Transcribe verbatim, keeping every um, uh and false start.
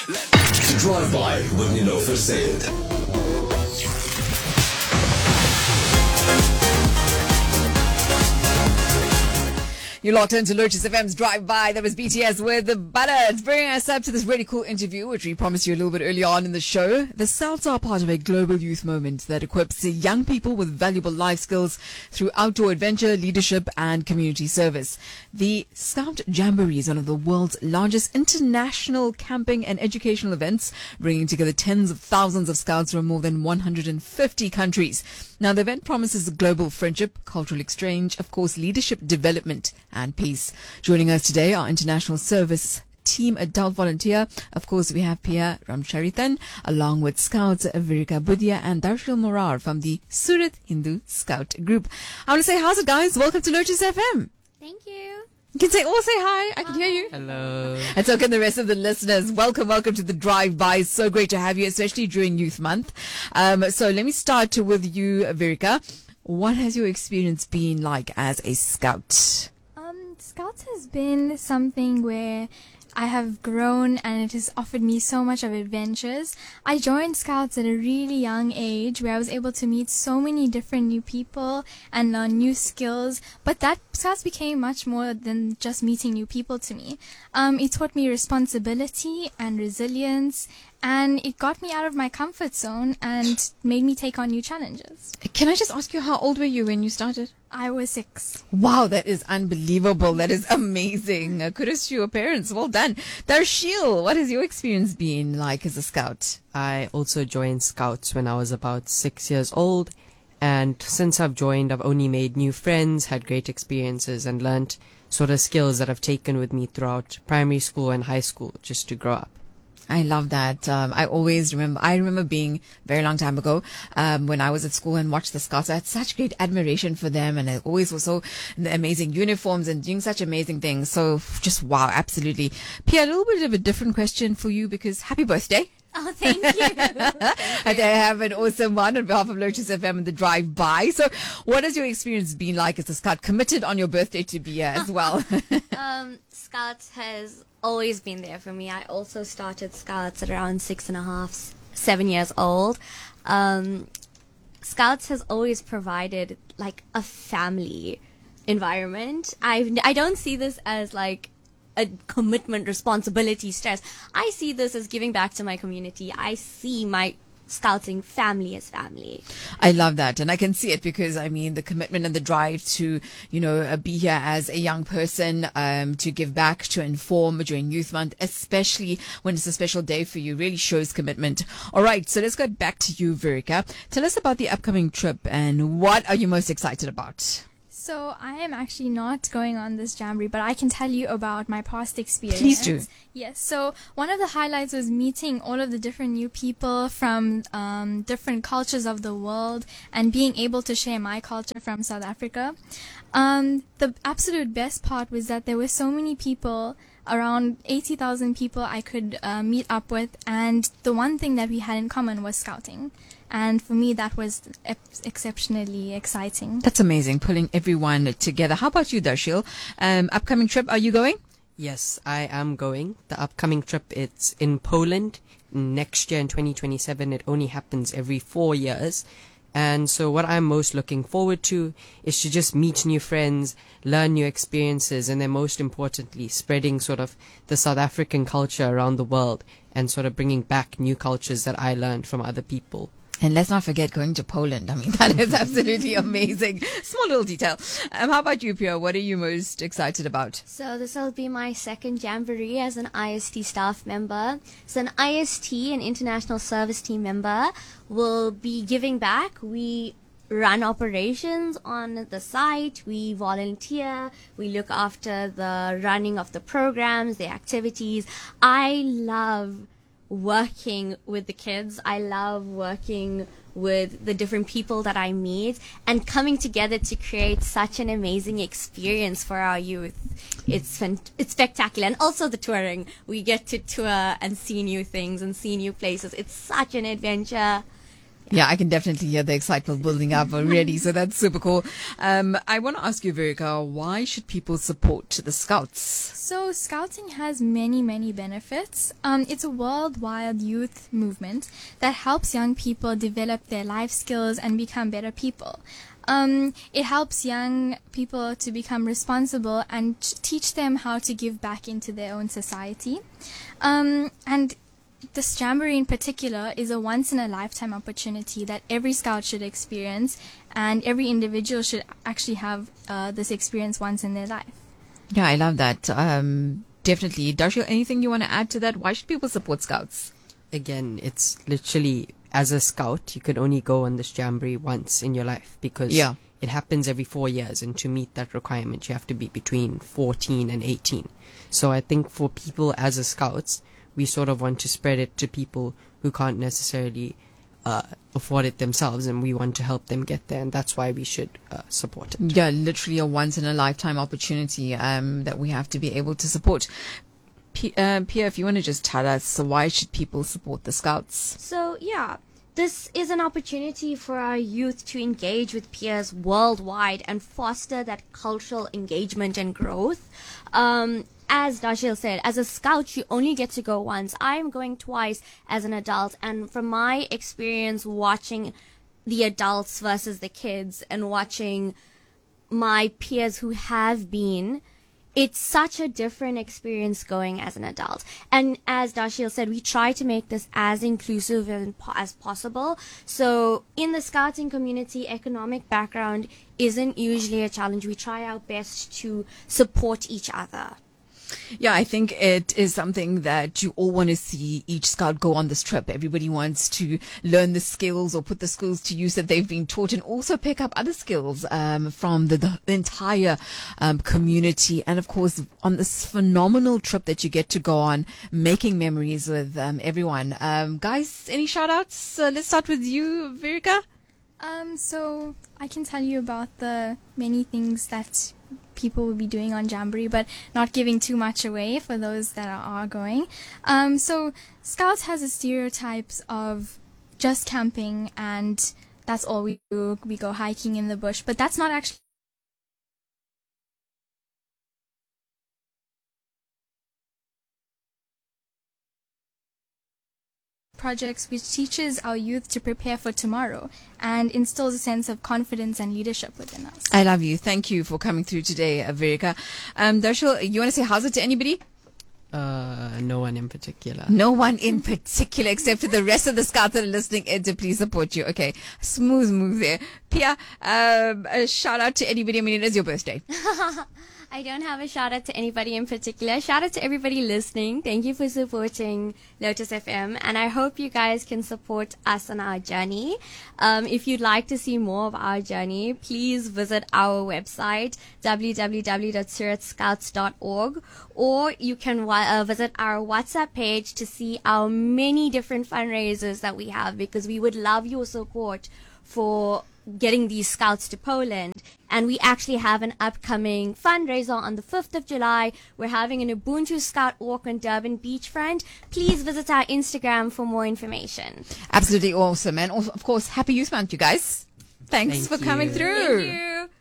Drive by with Nilofer Sayed. You're locked into Lotus F M's Drive By. That was B T S with the Butter. It's bringing us up to this really cool interview, which we promised you a little bit earlier on in the show. The Scouts are part of a global youth movement that equips young people with valuable life skills through outdoor adventure, leadership, and community service. The Scout Jamboree is one of the world's largest international camping and educational events, bringing together tens of thousands of scouts from more than one hundred fifty countries. Now, the event promises global friendship, cultural exchange, of course, leadership development, and peace. Joining us today, our international service team adult volunteer. Of course, we have Pia Ramcharithan, along with Scouts Virika Budia and Darshil Morar from the Surat Hindu Scout Group. I want to say, how's it, guys? Welcome to Lotus F M. Thank you. You can say, oh, say hi. I can Hi. hear you. Hello. And so can the rest of the listeners. Welcome, welcome to the Drive By. So great to have you, especially during Youth Month. Um, so let me start with you, Virika. What has your experience been like as a scout? Um, Scouts has been something where I have grown and it has offered me so much of adventures. I joined Scouts at a really young age where I was able to meet so many different new people and learn new skills. But that Scouts became much more than just meeting new people to me. Um, it taught me responsibility and resilience, and it got me out of my comfort zone and made me take on new challenges. Can I just ask you, how old were you when you started? I was six. Wow, that is unbelievable. That is amazing. Uh, kudos to your parents. Well done. Darshil, what has your experience been like as a scout? I also joined Scouts when I was about six years old. And since I've joined, I've only made new friends, had great experiences, and learnt sort of skills that I've taken with me throughout primary school and high school just to grow up. I love that. Um, I always remember, I remember being a very long time ago, um, when I was at school and watched the Scouts. I had such great admiration for them, and it always was so the amazing uniforms and doing such amazing things. So just wow, absolutely. Pia, a little bit of a different question for you, because happy birthday. Oh, thank you. And I have an awesome one on behalf of Lotus F M and the Drive By. So what has your experience been like as a scout, committed on your birthday to be here as well? Um, Scouts has always been there for me. I also started Scouts at around six and a half, s- seven years old. Um, Scouts has always provided like a family environment. I I don't see this as like a commitment, responsibility, stress. I see this as giving back to my community. I see my Scouting family as family. I love that. And I can see it because, I mean, the commitment and the drive to, you know, uh, be here as a young person, um, to give back, to inform during Youth Month, especially when it's a special day for you, really shows commitment. All right. So let's go back to you, Virika. Tell us about the upcoming trip and what are you most excited about? So I am actually not going on this jamboree, but I can tell you about my past experience. Please do. Yes. So one of the highlights was meeting all of the different new people from um, different cultures of the world and being able to share my culture from South Africa. Um, the absolute best part was that there were so many people, around eighty thousand people I could uh, meet up with, and the one thing that we had in common was scouting. And for me, that was ex- exceptionally exciting. That's amazing, pulling everyone together. How about you, Darshil? Um, upcoming trip, are you going? Yes, I am going. The upcoming trip, it's in Poland next year in twenty twenty-seven. It only happens every four years. And so what I'm most looking forward to is to just meet new friends, learn new experiences, and then most importantly, spreading sort of the South African culture around the world and sort of bringing back new cultures that I learned from other people. And let's not forget going to Poland. I mean, that is absolutely amazing. Small little detail. Um, how about you, Pia? What are you most excited about? So this will be my second jamboree as an I S T staff member. So an I S T, an international service team member, will be giving back. We run operations on the site, we volunteer, we look after the running of the programs, the activities. I love working with the kids. I love working with the different people that I meet and coming together to create such an amazing experience for our youth. It's fan- it's spectacular. And also the touring. We get to tour and see new things and see new places. It's such an adventure. Yeah, I can definitely hear the excitement building up already. So that's super cool. Um, I want to ask you, Verika, why should people support the Scouts? So Scouting has many, many benefits. Um, it's a worldwide youth movement that helps young people develop their life skills and become better people. Um, it helps young people to become responsible and t- teach them how to give back into their own society. Um, and this Jamboree in particular is a once-in-a-lifetime opportunity that every Scout should experience, and every individual should actually have uh, this experience once in their life. Yeah, I love that. Um, definitely. Darshil, anything you want to add to that? Why should people support Scouts? Again, it's literally, as a Scout, you could only go on this Jamboree once in your life because Yeah. it happens every four years. And to meet that requirement, you have to be between fourteen and eighteen. So I think for people as a Scouts, we sort of want to spread it to people who can't necessarily uh, afford it themselves, and we want to help them get there, and that's why we should uh, support it. Yeah, literally a once-in-a-lifetime opportunity um, that we have to be able to support. P- uh, Pia, if you want to just tell us, why should people support the Scouts? So, yeah, this is an opportunity for our youth to engage with peers worldwide and foster that cultural engagement and growth. Um, as Darshil said, as a Scout, you only get to go once. I'm going twice as an adult, and from my experience watching the adults versus the kids and watching my peers who have been, it's such a different experience going as an adult. And as Darshil said, we try to make this as inclusive as possible. So in the Scouting community, economic background isn't usually a challenge. We try our best to support each other. Yeah, I think it is something that you all want to see each Scout go on this trip. Everybody wants to learn the skills or put the skills to use that they've been taught, and also pick up other skills um, from the, the entire um, community. And of course, on this phenomenal trip that you get to go on, making memories with um, everyone. Um, guys, any shout outs? Uh, let's start with you, Verika. Um, so I can tell you about the many things that people will be doing on Jamboree, but not giving too much away for those that are going. Um, so Scouts has a stereotypes of just camping and that's all we do. We go hiking in the bush, but that's not actually projects which teaches our youth to prepare for tomorrow and instills a sense of confidence and leadership within us. I love you. Thank you for coming through today, uh, Verika. Um, Darshil, you want to say how's it to anybody? Uh, no one in particular. No one in particular, except for the rest of the Scouts that are listening in to please support you. Okay, smooth move there. Pia, um, a shout out to anybody. I mean, it is your birthday. I don't have a shout out to anybody in particular. Shout out to everybody listening. Thank you for supporting Lotus F M, and I hope you guys can support us on our journey. Um, if you'd like to see more of our journey, please visit our website w w w dot surat scouts dot org, or you can uh, visit our WhatsApp page to see our many different fundraisers that we have, because we would love your support for getting these Scouts to Poland. And we actually have an upcoming fundraiser on the fifth of July. We're having an Ubuntu Scout walk on Durban beachfront. Please visit our Instagram for more information. Absolutely awesome. And also, of course, happy Youth Month, you guys. Thanks Thank for coming you. through. Thank you.